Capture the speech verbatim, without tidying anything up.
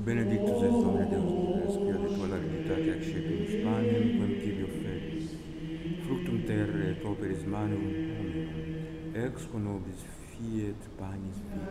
Benedictus es Domine Deus vobis, qui aditua la dignitate accepimus panem, quem tibi offeris. Fructum terrae et operis manum hominum, ex quo nobis fiet panis vitae.